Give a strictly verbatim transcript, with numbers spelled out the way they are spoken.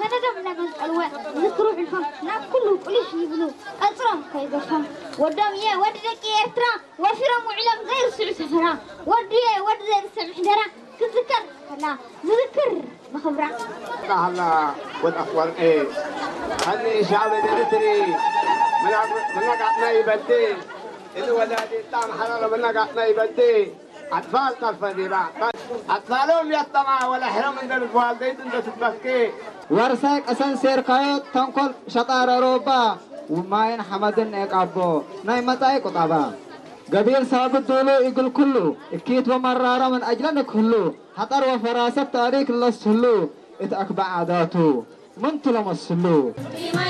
فندم لا مسألة ذكروا عنهم ناس كله كل شيء يبنوا أسرهم كيدرهم ودم يا ودك يا ترى وفرم علم غير سعي سفرة ودي ود زي السمح درا تذكر لا تذكر بخبرة الله والأخوان إيه هني شعب الإريتري من من قعدنا يبدي اللي ولادي تام حرارة من قعدنا يبدي أطفال طرف ديرا أطفالهم يطمع ولا حرام من الوالدين عند تبكي ورسك أسان سير كايت تنقل شطار روبا وما حمدن إقابو ناي متى كتابا قبيل سابق دولو يقول كله اكيد ومرارة من أجلنا كله حطر وفراسة تاريخ الله سلو اتأكبع عاداته من تلمس سلو